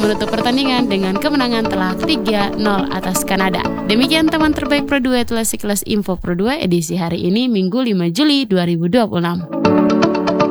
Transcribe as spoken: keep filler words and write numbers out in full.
menutup pertandingan dengan kemenangan telak tiga nol atas Kanada. Demikian teman terbaik Pro dua, itulah sekilas info Pro dua edisi hari ini Minggu lima Juli dua ribu dua puluh enam.